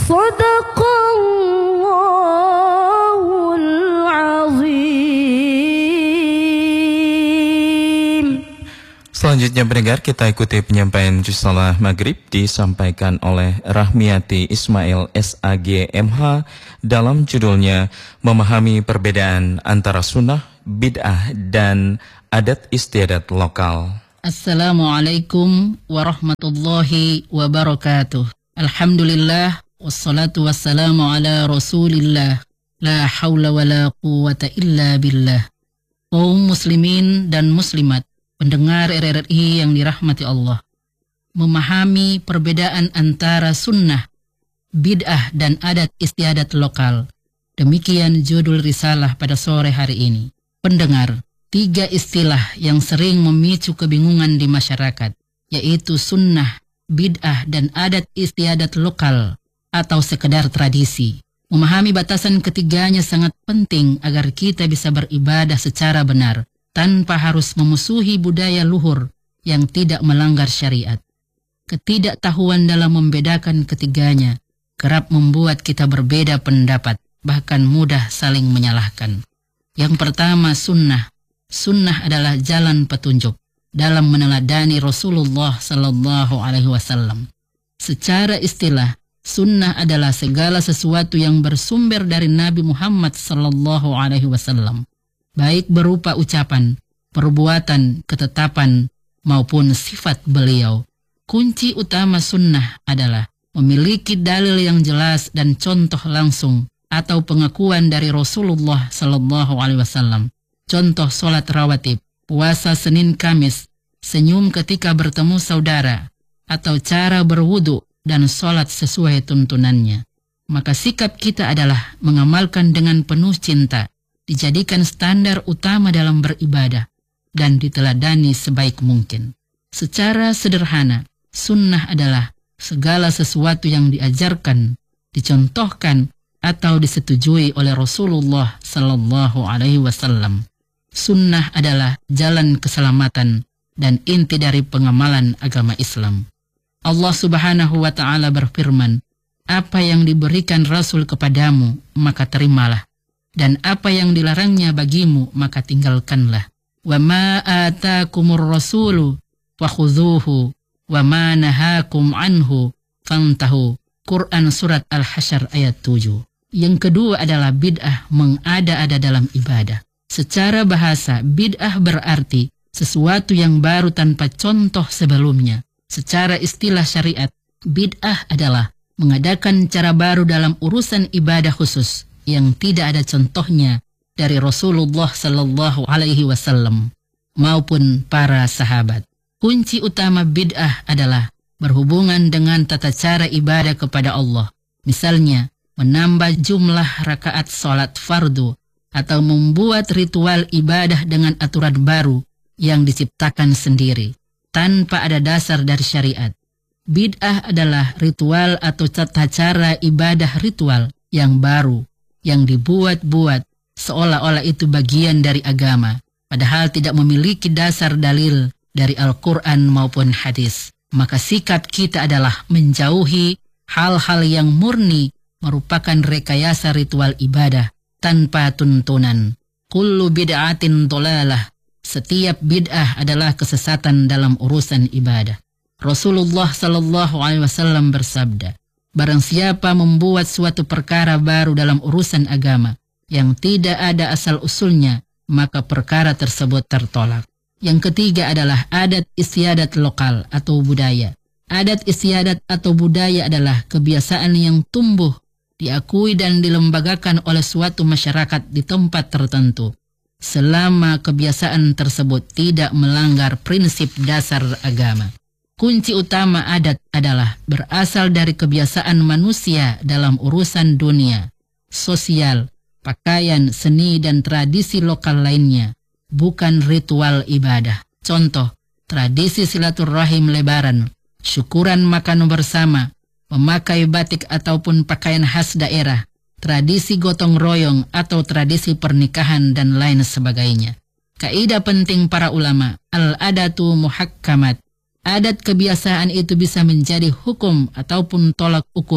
Sadaqallahul azim. Selanjutnya pendengar, kita ikuti penyampaian juz shalah maghrib disampaikan oleh Rahmiati Ismail SAG MH dalam judulnya Memahami Perbedaan Antara Sunnah, Bid'ah dan Adat Istiadat Lokal. Assalamualaikum warahmatullahi wabarakatuh. Alhamdulillah, wassalatu wassalamu ala rasulillah. La hawla wa la quwata illa billah. Kaum muslimin dan muslimat, pendengar RRI yang dirahmati Allah, memahami perbedaan antara sunnah, bid'ah dan adat istiadat lokal. Demikian judul risalah pada sore hari ini. Pendengar, 3 istilah yang sering memicu kebingungan di masyarakat, yaitu sunnah, bid'ah, dan adat istiadat lokal atau sekedar tradisi. Memahami batasan ketiganya sangat penting agar kita bisa beribadah secara benar, tanpa harus memusuhi budaya luhur yang tidak melanggar syariat. Ketidaktahuan dalam membedakan ketiganya kerap membuat kita berbeda pendapat, bahkan mudah saling menyalahkan. Yang pertama, sunnah. Sunnah adalah jalan petunjuk dalam meneladani Rasulullah Sallallahu Alaihi Wasallam. Secara istilah, sunnah adalah segala sesuatu yang bersumber dari Nabi Muhammad Sallallahu Alaihi Wasallam, baik berupa ucapan, perbuatan, ketetapan, maupun sifat beliau. Kunci utama sunnah adalah memiliki dalil yang jelas dan contoh langsung atau pengakuan dari Rasulullah Sallallahu Alaihi Wasallam. Contoh sholat rawatib, puasa Senin Kamis, senyum ketika bertemu saudara, atau cara berwudu dan sholat sesuai tuntunannya. Maka sikap kita adalah mengamalkan dengan penuh cinta, dijadikan standar utama dalam beribadah, dan diteladani sebaik mungkin. Secara sederhana, sunnah adalah segala sesuatu yang diajarkan, dicontohkan, atau disetujui oleh Rasulullah Sallallahu Alaihi Wasallam. Sunnah adalah jalan keselamatan dan inti dari pengamalan agama Islam. Allah Subhanahu wa Ta'ala berfirman, apa yang diberikan Rasul kepadamu, maka terimalah. Dan apa yang dilarangnya bagimu, maka tinggalkanlah. Wa ma atakumur rasulu fakhudhuhu wa ma nahakum anhu fantahu. Quran Surat Al-Hasyr ayat 7. Yang kedua adalah bid'ah, mengada-ada dalam ibadah. Secara bahasa, bid'ah berarti sesuatu yang baru tanpa contoh sebelumnya. Secara istilah syariat, bid'ah adalah mengadakan cara baru dalam urusan ibadah khusus yang tidak ada contohnya dari Rasulullah Sallallahu Alaihi Wasallam maupun para sahabat. Kunci utama bid'ah adalah berhubungan dengan tata cara ibadah kepada Allah. Misalnya, menambah jumlah rakaat sholat fardu, atau membuat ritual ibadah dengan aturan baru yang diciptakan sendiri, tanpa ada dasar dari syariat. Bid'ah adalah ritual atau tata cara ibadah ritual yang baru, yang dibuat-buat seolah-olah itu bagian dari agama, padahal tidak memiliki dasar dalil dari Al-Quran maupun hadis. Maka sikap kita adalah menjauhi hal-hal yang murni merupakan rekayasa ritual ibadah tanpa tuntunan. Kullu bid'atin dhalalah. Setiap bid'ah adalah kesesatan dalam urusan ibadah. Rasulullah Sallallahu Alaihi Wasallam bersabda, barang siapa membuat suatu perkara baru dalam urusan agama yang tidak ada asal usulnya, maka perkara tersebut tertolak. Yang ketiga adalah adat istiadat lokal atau budaya. Adat istiadat atau budaya adalah kebiasaan yang tumbuh, diakui dan dilembagakan oleh suatu masyarakat di tempat tertentu, selama kebiasaan tersebut tidak melanggar prinsip dasar agama. Kunci utama adat adalah berasal dari kebiasaan manusia dalam urusan dunia, sosial, pakaian, seni, dan tradisi lokal lainnya, bukan ritual ibadah. Contoh, tradisi silaturahim lebaran, syukuran makan bersama, memakai batik ataupun pakaian khas daerah, tradisi gotong royong atau tradisi pernikahan dan lain sebagainya. Kaidah penting para ulama, al-adatu muhakkamat. Adat kebiasaan itu bisa menjadi hukum ataupun tolak ukur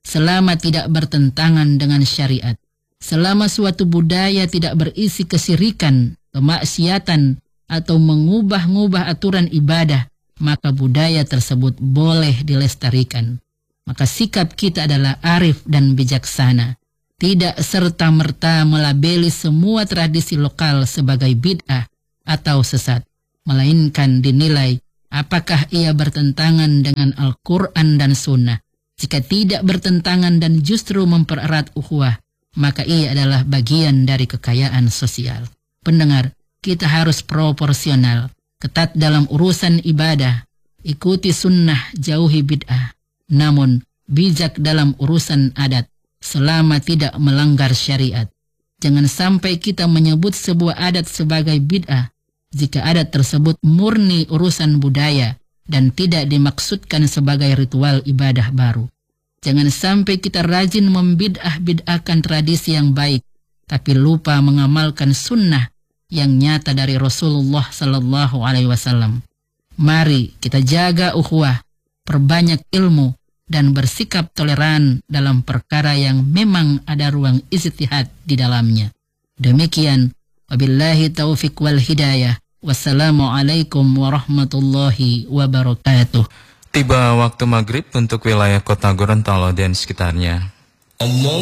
selama tidak bertentangan dengan syariat. Selama suatu budaya tidak berisi kesyirikan, kemaksiatan, atau mengubah-ngubah aturan ibadah, maka budaya tersebut boleh dilestarikan. Maka sikap kita adalah arif dan bijaksana. Tidak serta-merta melabeli semua tradisi lokal sebagai bid'ah atau sesat, melainkan dinilai apakah ia bertentangan dengan Al-Quran dan Sunnah. Jika tidak bertentangan dan justru mempererat ukhuwah, maka ia adalah bagian dari kekayaan sosial. Pendengar, kita harus proporsional, ketat dalam urusan ibadah, ikuti sunnah, jauhi bid'ah, namun bijak dalam urusan adat, selama tidak melanggar syariat. Jangan sampai kita menyebut sebuah adat sebagai bid'ah, jika adat tersebut murni urusan budaya dan tidak dimaksudkan sebagai ritual ibadah baru. Jangan sampai kita rajin membid'ah-bid'ahkan tradisi yang baik, tapi lupa mengamalkan sunnah yang nyata dari Rasulullah Sallallahu Alaihi Wasallam. Mari kita jaga ukhuwah, perbanyak ilmu, dan bersikap toleran dalam perkara yang memang ada ruang ijtihad di dalamnya. Demikian, wabillahi taufiq wal hidayah. Wassalamualaikum warahmatullahi wabarakatuh. Tiba waktu maghrib untuk wilayah kota Gorontalo dan sekitarnya.